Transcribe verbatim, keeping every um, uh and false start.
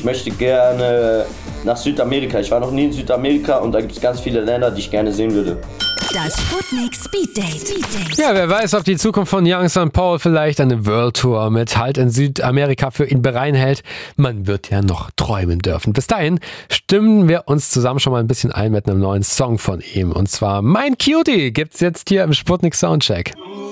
ich möchte gerne nach Südamerika. Ich war noch nie in Südamerika und da gibt es ganz viele Länder, die ich gerne sehen würde. Das Sputnik Speed Date. Ja, wer weiß, ob die Zukunft von Young Saint Paul vielleicht eine World Tour mit Halt in Südamerika für ihn bereithält. Man wird ja noch träumen dürfen. Bis dahin stimmen wir uns zusammen schon mal ein bisschen ein mit einem neuen Song von ihm. Und zwar Mein Cutie gibt's jetzt hier im Sputnik Soundcheck.